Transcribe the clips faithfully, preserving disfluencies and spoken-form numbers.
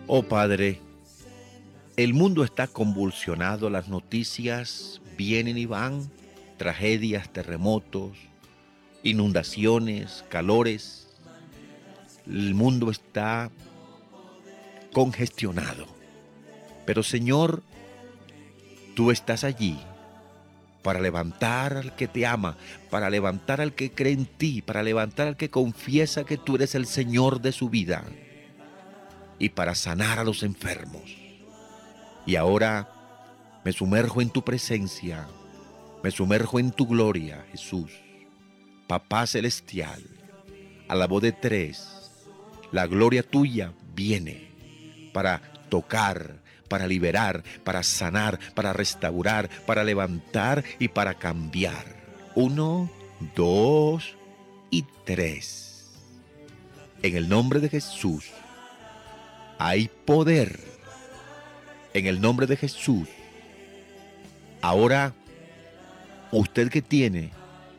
Oh Padre, el mundo está convulsionado, las noticias vienen y van, tragedias, terremotos, inundaciones, calores. El mundo está congestionado. Pero Señor, tú estás allí para levantar al que te ama, para levantar al que cree en ti, para levantar al que confiesa que tú eres el Señor de su vida y para sanar a los enfermos. Y ahora me sumerjo en tu presencia, me sumerjo en tu gloria, Jesús, Papá Celestial. A la voz de tres, la gloria tuya viene para tocar, para liberar, para sanar, para restaurar, para levantar y para cambiar. Uno, dos y tres. En el nombre de Jesús hay poder. En el nombre de Jesús. Ahora, usted que tiene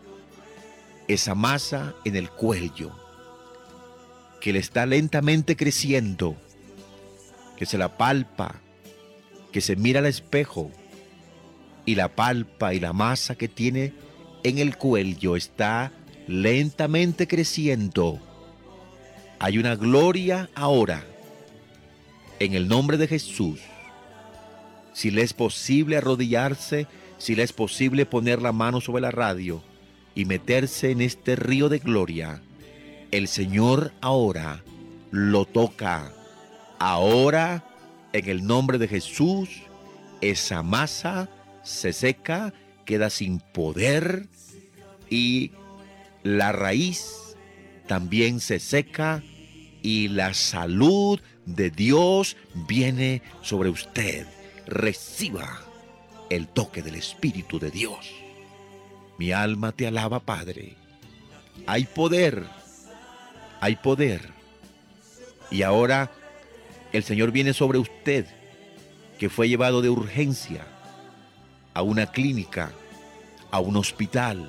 esa masa en el cuello, que le está lentamente creciendo, que se la palpa, que se mira al espejo y la palpa y la masa que tiene en el cuello está lentamente creciendo. Hay una gloria ahora. En el nombre de Jesús. Si le es posible arrodillarse, si le es posible poner la mano sobre la radio y meterse en este río de gloria, el Señor ahora lo toca. Ahora, en el nombre de Jesús, esa masa se seca, queda sin poder y la raíz también se seca y la salud de Dios viene sobre usted. Reciba el toque del Espíritu de Dios. Mi alma te alaba, Padre. Hay poder, hay poder. Y ahora el Señor viene sobre usted, que fue llevado de urgencia a una clínica, a un hospital.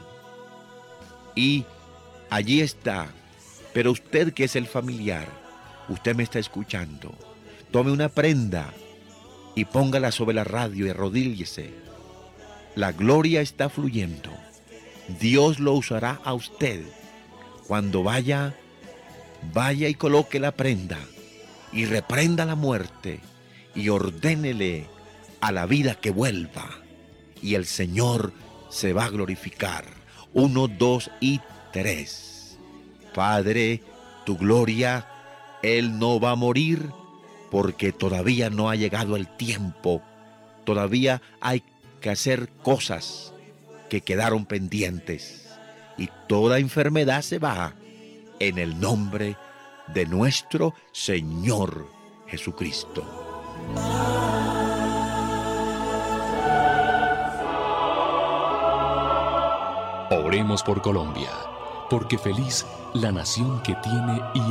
Y allí está. Pero usted que es el familiar, usted me está escuchando. Tome una prenda y póngala sobre la radio y arrodíllese. La gloria está fluyendo. Dios lo usará a usted. Cuando vaya, vaya y coloque la prenda y reprenda la muerte y ordénele a la vida que vuelva. Y el Señor se va a glorificar. Uno, dos y tres. Padre, tu gloria, Él no va a morir, porque todavía no ha llegado el tiempo. Todavía hay que hacer cosas que quedaron pendientes. Y toda enfermedad se va en el nombre de nuestro Señor Jesucristo. Oremos por Colombia, porque feliz la nación que tiene y